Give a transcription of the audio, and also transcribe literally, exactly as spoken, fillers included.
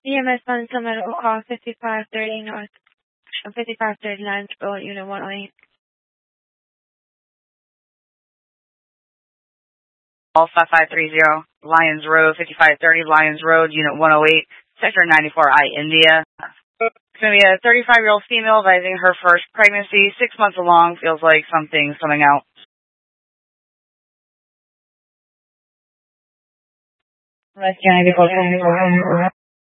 E M S on Summit call fifty-five thirty North, fifty-five thirty Lions Road, Unit one oh eight. All five five three zero, Lions Road, fifty-five thirty Lions Road, Unit one oh eight, Sector ninety-four I, India. It's going to be a thirty-five-year-old female advising her first pregnancy, six months along, feels like something's coming out. Rescue ninety-four.